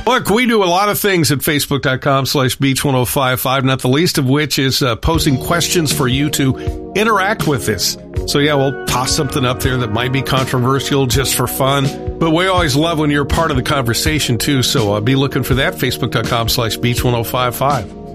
Look, we do a lot of things at Facebook.com/Beach1055, not the least of which is posting questions for you to interact with us. So, yeah, we'll toss something up there that might be controversial just for fun. But we always love when you're part of the conversation, too. So be looking for that, Facebook.com/Beach1055.